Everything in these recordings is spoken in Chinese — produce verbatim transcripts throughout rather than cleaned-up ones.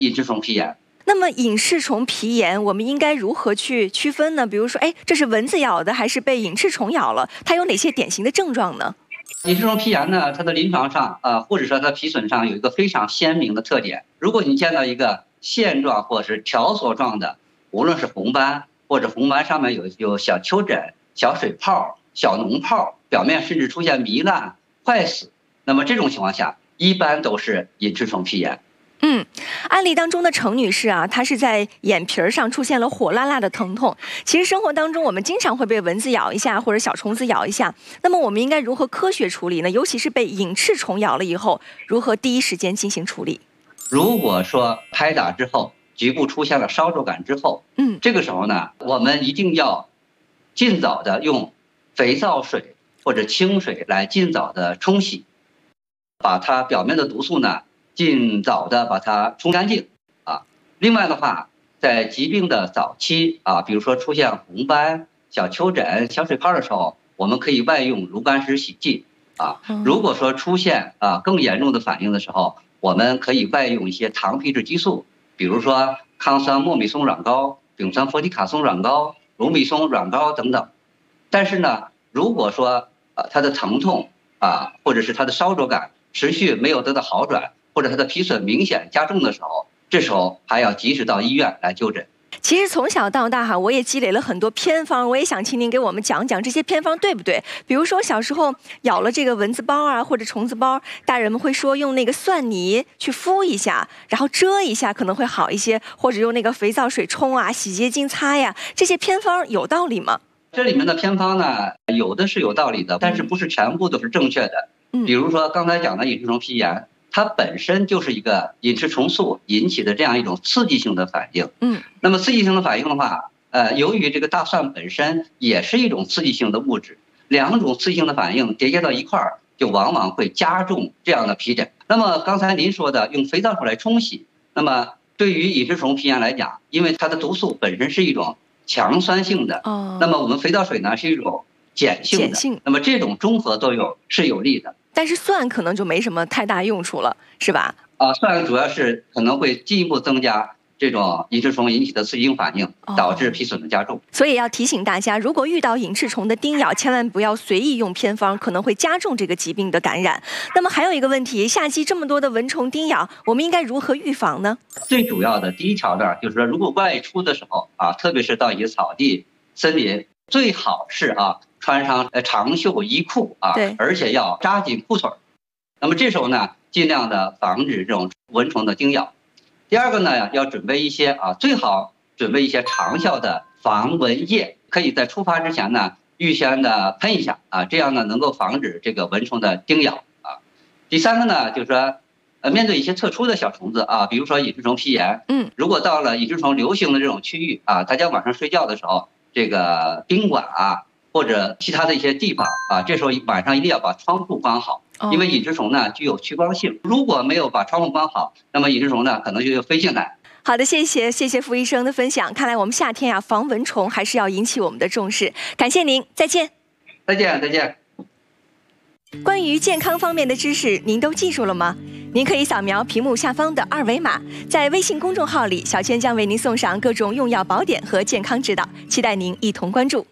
隐翅虫皮炎。 那么隐翅虫皮炎我们应该如何去区分呢？比如说，哎，这是蚊子咬的还是被隐翅虫咬了？它有哪些典型的症状呢？ 隐翅虫皮炎呢，它的临床上啊、呃，或者说它皮损上有一个非常鲜明的特点。如果你见到一个线状或是条索状的，无论是红斑或者红斑上面有有小丘疹、小水泡、小脓泡，表面甚至出现糜烂、坏死，那么这种情况下，一般都是隐翅虫皮炎。 嗯，案例当中的程女士啊，她是在眼皮上出现了火辣辣的疼痛。其实生活当中我们经常会被蚊子咬一下或者小虫子咬一下，那么我们应该如何科学处理呢？尤其是被隐翅虫咬了以后，如何第一时间进行处理？ 如果说拍打之后局部出现了烧灼感之后， 嗯， 这个时候呢，我们一定要尽早的用肥皂水或者清水来尽早的冲洗，把它表面的毒素呢尽早的把它冲干净啊。另外的话，在疾病的早期啊，比如说出现红斑、小丘疹、小水泡的时候，我们可以外用炉甘石洗剂啊。如果说出现啊更严重的反应的时候，我们可以外用一些糖皮质激素，比如说抗酸莫米松软膏、丙酸氟替卡松软膏、卢米松软膏等等。但是呢，如果说呃它的疼痛啊，或者是它的烧灼感持续没有得到好转，或者它的皮损明显加重的时候，这时候还要及时到医院来就诊。 其实从小到大哈，我也积累了很多偏方，我也想请您给我们讲讲这些偏方对不对？比如说小时候咬了这个蚊子包啊，或者虫子包，大人们会说用那个蒜泥去敷一下，然后遮一下可能会好一些，或者用那个肥皂水冲啊，洗洁精擦呀，这些偏方有道理吗？ 这里面的偏方呢，有的是有道理的，但是不是全部都是正确的。 嗯， 比如说刚才讲的隐翅虫皮炎，它本身就是一个隐翅虫素引起的这样一种刺激性的反应。 嗯， 那么刺激性的反应的话，呃，由于这个大蒜本身也是一种刺激性的物质，两种刺激性的反应叠加到一块儿，就往往会加重这样的皮疹。那么刚才您说的用肥皂水来冲洗，那么对于隐翅虫皮炎来讲，因为它的毒素本身是一种强酸性的， 哦， 那么我们肥皂水呢是一种碱性的， 碱性， 那么这种中和作用是有利的。 但是蒜可能就没什么太大用处了，是吧？ 啊，蒜主要是可能会进一步增加这种隐翅虫引起的刺激性反应，导致皮损的加重。哦， 所以要提醒大家，如果遇到隐翅虫的叮咬，千万不要随意用偏方，可能会加重这个疾病的感染。那么还有一个问题，夏季这么多的蚊虫叮咬，我们应该如何预防呢？ 最主要的第一条呢，就是说，如果外出的时候啊，特别是到一些草地、森林，最好是啊穿上呃长袖衣裤啊，而且要扎紧裤腿。那么这时候呢，尽量的防止这种蚊虫的叮咬。第二个呢，要准备一些啊，最好准备一些长效的防蚊液，可以在出发之前呢，预先的喷一下啊，这样呢能够防止这个蚊虫的叮咬啊。第三个呢，就是说，呃，面对一些特殊的小虫子啊，比如说隐翅虫皮炎， 嗯， 如果到了隐翅虫流行的这种区域啊，大家晚上睡觉的时候，这个宾馆啊或者其他的一些地方啊，这时候晚上一定要把窗户关好。因为隐翅虫呢具有趋光性，如果没有把窗户关好，那么隐翅虫呢可能就会飞进来。 好的，谢谢谢谢傅医生的分享。看来我们夏天啊防蚊虫还是要引起我们的重视。感谢您，再见。 再见，再见。 关于健康方面的知识，您都记住了吗？您可以扫描屏幕下方的二维码，在微信公众号里，小千将为您送上各种用药宝典和健康指导，期待您一同关注。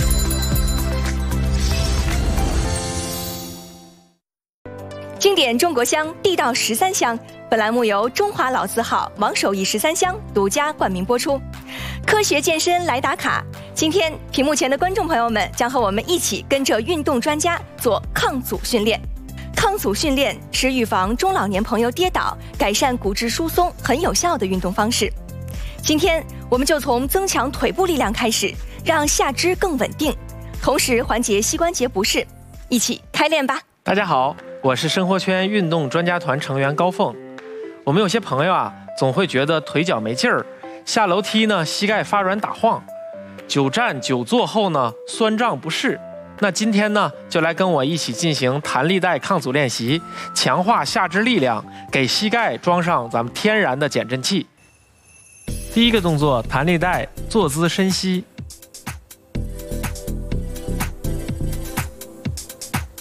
经典中国香，地道十三香。本栏目由中华老字号王守义十三香独家冠名播出。科学健身来打卡，今天屏幕前的观众朋友们将和我们一起跟着运动专家做抗阻训练。抗阻训练是预防中老年朋友跌倒、改善骨质疏松很有效的运动方式。今天我们就从增强腿部力量开始，让下肢更稳定，同时缓解膝关节不适。一起开练吧！ 大家好，我是生活圈运动专家团成员高凤。我们有些朋友啊，总会觉得腿脚没劲儿，下楼梯呢膝盖发软打晃，久站久坐后呢酸胀不适。那今天呢，就来跟我一起进行弹力带抗阻练习，强化下肢力量，给膝盖装上咱们天然的减震器。第一个动作，弹力带坐姿深吸。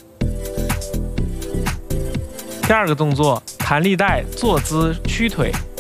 第二个动作，弹力带坐姿屈腿。